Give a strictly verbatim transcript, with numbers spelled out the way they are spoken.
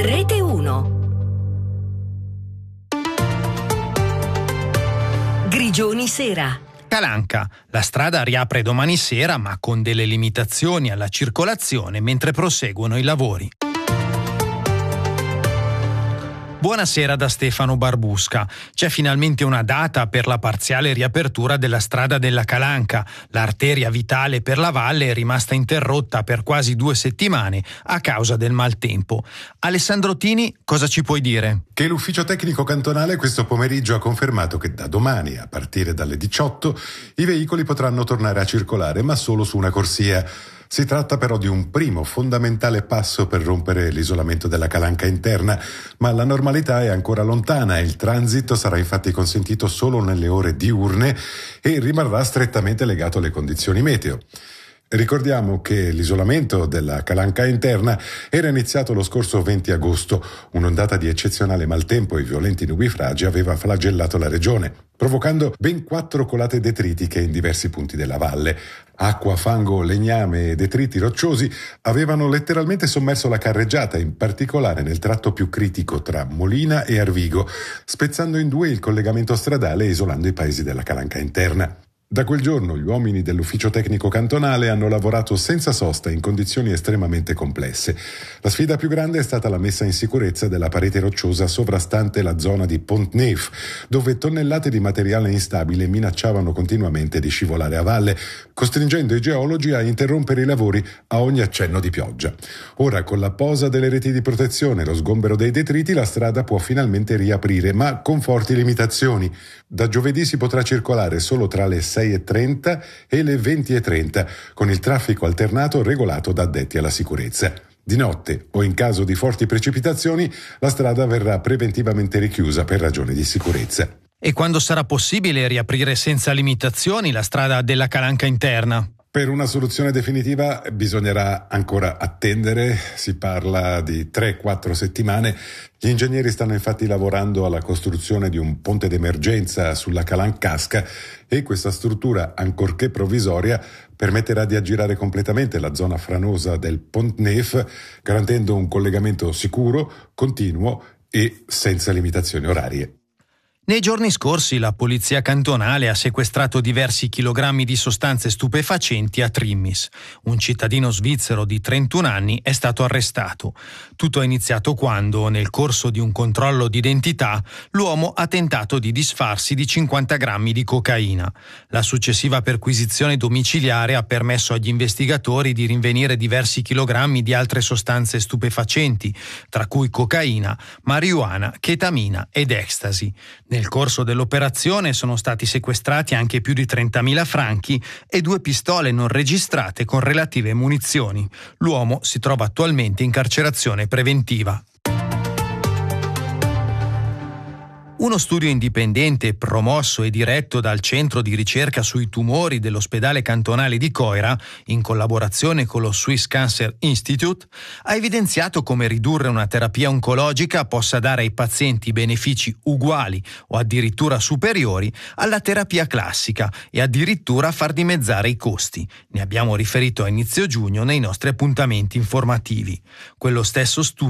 Rete uno. Grigioni sera. Calanca. La strada riapre domani sera, ma con delle limitazioni alla circolazione mentre proseguono i lavori. Buonasera da Stefano Barbusca. C'è finalmente una data per la parziale riapertura della strada della Calanca. L'arteria vitale per la valle è rimasta interrotta per quasi due settimane a causa del maltempo. Alessandro Tini, cosa ci puoi dire? Che l'ufficio tecnico cantonale questo pomeriggio ha confermato che da domani, a partire dalle diciotto, i veicoli potranno tornare a circolare, ma solo su una corsia. Si tratta però di un primo fondamentale passo per rompere l'isolamento della Calanca interna, ma la normalità è ancora lontana e il transito sarà infatti consentito solo nelle ore diurne e rimarrà strettamente legato alle condizioni meteo. Ricordiamo che l'isolamento della Calanca interna era iniziato lo scorso venti agosto. Un'ondata di eccezionale maltempo e violenti nubifragi aveva flagellato la regione, provocando ben quattro colate detritiche in diversi punti della valle. Acqua, fango, legname e detriti rocciosi avevano letteralmente sommerso la carreggiata, in particolare nel tratto più critico tra Molina e Arvigo, spezzando in due il collegamento stradale e isolando i paesi della Calanca interna. Da quel giorno gli uomini dell'ufficio tecnico cantonale hanno lavorato senza sosta in condizioni estremamente complesse. La sfida più grande è stata la messa in sicurezza della parete rocciosa sovrastante la zona di Pont-Neuf, dove tonnellate di materiale instabile minacciavano continuamente di scivolare a valle, costringendo i geologi a interrompere i lavori a ogni accenno di pioggia. Ora, con la posa delle reti di protezione e lo sgombero dei detriti, la strada può finalmente riaprire, ma con forti limitazioni. Da giovedì si potrà circolare solo tra le sei e trenta e le venti e trenta, con il traffico alternato regolato da addetti alla sicurezza. Di notte o in caso di forti precipitazioni, la strada verrà preventivamente richiusa per ragioni di sicurezza. E quando sarà possibile riaprire senza limitazioni la strada della Calanca interna? Per una soluzione definitiva bisognerà ancora attendere, si parla di tre quattro settimane. Gli ingegneri stanno infatti lavorando alla costruzione di un ponte d'emergenza sulla Calancasca e questa struttura, ancorché provvisoria, permetterà di aggirare completamente la zona franosa del Pont-Neuf, garantendo un collegamento sicuro, continuo e senza limitazioni orarie. Nei giorni scorsi la polizia cantonale ha sequestrato diversi chilogrammi di sostanze stupefacenti a Trimmis. Un cittadino svizzero di trentuno anni è stato arrestato. Tutto è iniziato quando, nel corso di un controllo d'identità, l'uomo ha tentato di disfarsi di cinquanta grammi di cocaina. La successiva perquisizione domiciliare ha permesso agli investigatori di rinvenire diversi chilogrammi di altre sostanze stupefacenti, tra cui cocaina, marijuana, chetamina ed ecstasy. Nel corso dell'operazione sono stati sequestrati anche più di trentamila franchi e due pistole non registrate con relative munizioni. L'uomo si trova attualmente in carcerazione preventiva. Uno studio indipendente promosso e diretto dal Centro di ricerca sui tumori dell'ospedale cantonale di Coira, in collaborazione con lo Swiss Cancer Institute, ha evidenziato come ridurre una terapia oncologica possa dare ai pazienti benefici uguali o addirittura superiori alla terapia classica e addirittura far dimezzare i costi. Ne abbiamo riferito a inizio giugno nei nostri appuntamenti informativi. Quello stesso studio